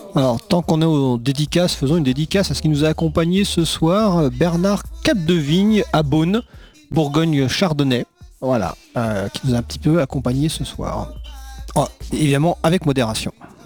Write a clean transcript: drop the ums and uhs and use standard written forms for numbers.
Alors, tant qu'on est aux dédicaces, faisons une dédicace à ce qui nous a accompagné ce soir, Bernard Capdevigne à Beaune, Bourgogne-Chardonnay. Voilà, qui nous a un petit peu accompagné ce soir. Oh, évidemment, avec modération.